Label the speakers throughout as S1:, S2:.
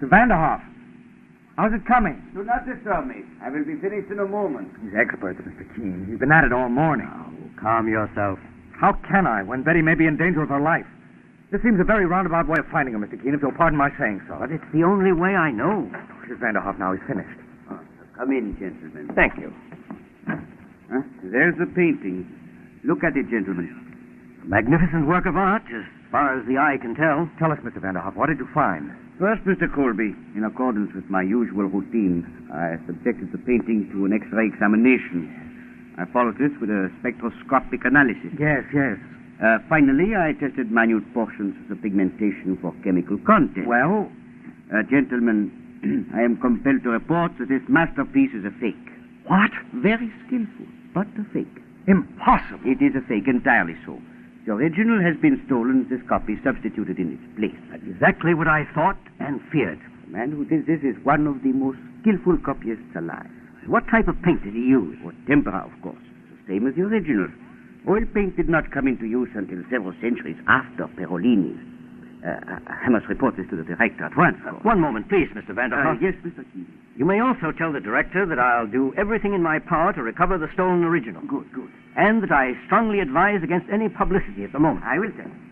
S1: Vanderhoff. How's it coming?
S2: Do not disturb me. I will be finished in a moment.
S1: He's expert, Mr. Keene. He's been at it all morning.
S3: Oh, calm yourself.
S1: How can I, when Betty may be in danger of her life? This seems a very roundabout way of finding her, Mr. Keene, if you'll pardon my saying so.
S3: But it's the only way I know.
S1: Here's Vanderhoff now. He's finished.
S2: Come in, gentlemen.
S3: Thank you.
S2: There's the painting. Look at it, gentlemen.
S3: Magnificent work of art, as far as the eye can tell.
S1: Tell us, Mr. Vanderhoff, what did you find?
S2: First, Mr. Colby, in accordance with my usual routine, I subjected the painting to an X-ray examination. I followed this with a spectroscopic analysis.
S1: Yes.
S2: Finally, I tested minute portions of the pigmentation for chemical content.
S1: Well?
S2: Gentlemen, I am compelled to report that this masterpiece is a fake.
S1: What?
S2: Very skillful, but a fake.
S1: Impossible.
S2: It is a fake, entirely so. The original has been stolen, this copy substituted in its place.
S3: That's exactly what I thought and feared.
S2: The man who did this is one of the most skillful copyists alive.
S3: What type of paint did he use?
S2: Tempera, of course. The same as the original. Oil paint did not come into use until several centuries after Perolini. I must report this to the director at once.
S3: One moment, please, Mr. Vanderhoff.
S2: Yes, Mr. Keene.
S3: You may also tell the director that I'll do everything in my power to recover the stolen original.
S2: Good.
S3: And that I strongly advise against any publicity at the moment.
S2: I will tell him.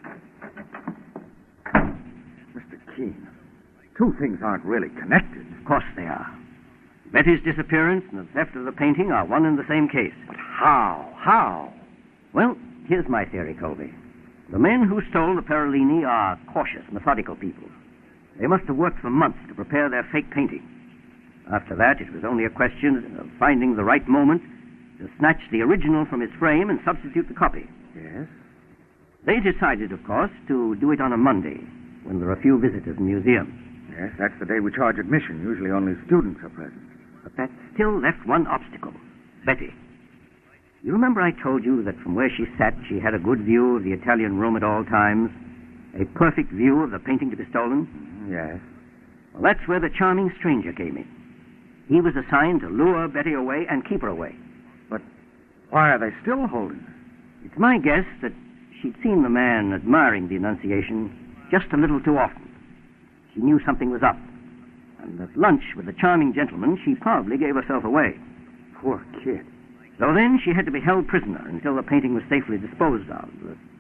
S1: Mr. Keene, two things aren't really connected.
S3: Of course they are. Betty's disappearance and the theft of the painting are one and the same case.
S1: But how?
S3: Well, here's my theory, Colby. The men who stole the Perolini are cautious, methodical people. They must have worked for months to prepare their fake painting. After that, it was only a question of finding the right moment to snatch the original from its frame and substitute the copy.
S1: Yes?
S3: They decided, of course, to do it on a Monday, when there are few visitors in museums.
S1: Yes, that's the day we charge admission. Usually only students are present.
S3: But that still left one obstacle. Betty. You remember I told you that from where she sat, she had a good view of the Italian room at all times? A perfect view of the painting to be stolen?
S1: Yes.
S3: Well, that's where the charming stranger came in. He was assigned to lure Betty away and keep her away.
S1: But why are they still holding her?
S3: It's my guess that she'd seen the man admiring the Annunciation just a little too often. She knew something was up. And at lunch with the charming gentleman, she probably gave herself away.
S1: Poor kid.
S3: So then she had to be held prisoner until the painting was safely disposed of.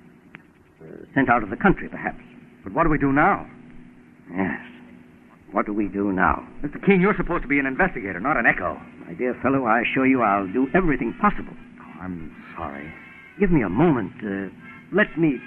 S3: Sent out of the country, perhaps.
S1: But what do we do now?
S3: Yes. What do we do now?
S1: Mr. Keene, you're supposed to be an investigator, not an echo.
S3: My dear fellow, I assure you I'll do everything possible.
S1: Oh, I'm sorry.
S3: Give me a moment. Let me...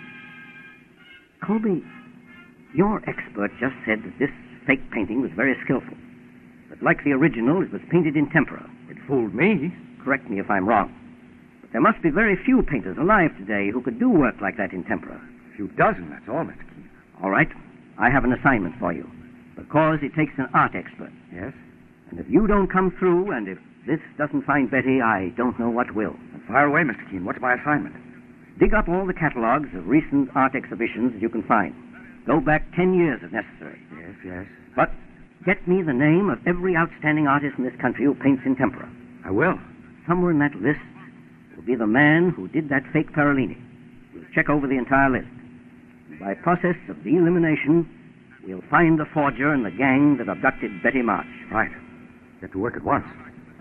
S3: Colby, your expert just said that this fake painting was very skillful. But like the original, it was painted in tempera.
S1: It fooled me.
S3: Correct me if I'm wrong. But there must be very few painters alive today who could do work like that in tempera.
S1: A few dozen, that's all, Mr. Keene.
S3: All right. I have an assignment for you. Because it takes an art expert.
S1: Yes?
S3: And if you don't come through, and if this doesn't find Betty, I don't know what will.
S1: Well, fire away, Mr. Keene. What's my assignment?
S3: Dig up all the catalogs of recent art exhibitions that you can find. Go back 10 years if necessary.
S1: Yes.
S3: But get me the name of every outstanding artist in this country who paints in tempera.
S1: I will.
S3: Somewhere in that list will be the man who did that fake Perolini. We'll check over the entire list. And by process of elimination, we'll find the forger and the gang that abducted Betty March.
S1: Right. Get to work at once.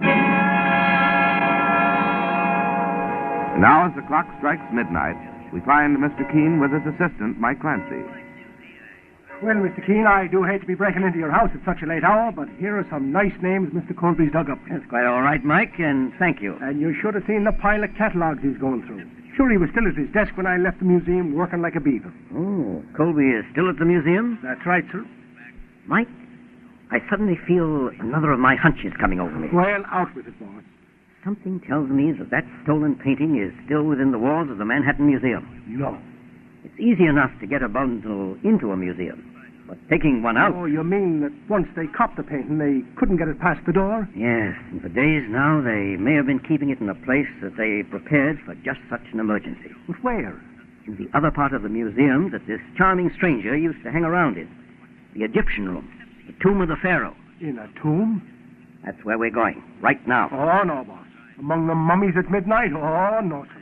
S4: Now, as the clock strikes midnight, we find Mr. Keene with his assistant, Mike Clancy.
S5: Well, Mr. Keene, I do hate to be breaking into your house at such a late hour, but here are some nice names Mr. Colby's dug up.
S3: That's quite all right, Mike, and thank you.
S5: And you should have seen the pile of catalogues he's going through. Sure, he was still at his desk when I left the museum working like a beaver.
S3: Oh, Colby is still at the museum?
S5: That's right, sir.
S3: Mike, I suddenly feel another of my hunches coming over me.
S5: Well, out with it, boss.
S3: Something tells me that stolen painting is still within the walls of the Manhattan Museum.
S5: No.
S3: It's easy enough to get a bundle into a museum, but taking one out...
S5: Oh, you mean that once they copped the painting, they couldn't get it past the door?
S3: Yes, and for days now, they may have been keeping it in a place that they prepared for just such an emergency.
S5: But where?
S3: In the other part of the museum that this charming stranger used to hang around in. The Egyptian room, the tomb of the pharaoh.
S5: In a tomb?
S3: That's where we're going, right now.
S5: Oh, no, boss. Among the mummies at midnight? Oh, no, sir.